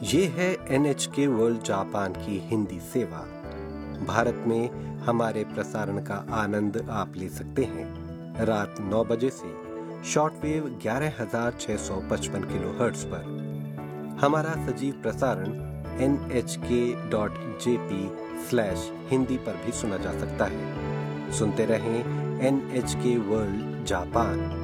ये है NHK world Japan की हिंदी सेवा। भारत में हमारे प्रसारण का आनंद आप ले सकते हैं रात 9 बजे से शॉर्टवेव 11,655 किलोहर्ट्ज पर। हमारा सजीव प्रसारण nhk.jp/हिंदी पर भी सुना जा सकता है। सुनते रहें NHK वर्ल्ड जापान।